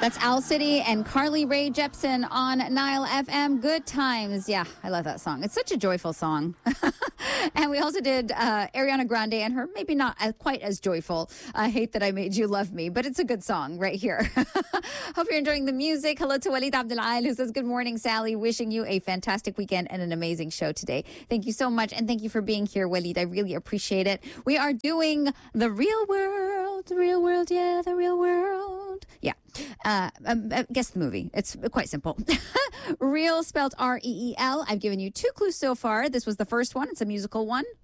That's Owl City and Carly Rae Jepsen on Nile FM. Good times. Yeah, I love that song. It's such a joyful song. And we also did Ariana Grande and her maybe not quite as joyful I Hate That I Made You Love Me, but it's a good song right here. Hope you're enjoying the music. Hello to Walid Abdul-Aal, who says, good morning, Sally. Wishing you a fantastic weekend and an amazing show today. Thank you so much. And thank you for being here, Walid. I really appreciate it. We are doing the real world, yeah, the real world. Yeah. Guess the movie. It's quite simple. Real spelled R-E-E-L. I've given you 2 clues so far. This was the first one. It's a musical one.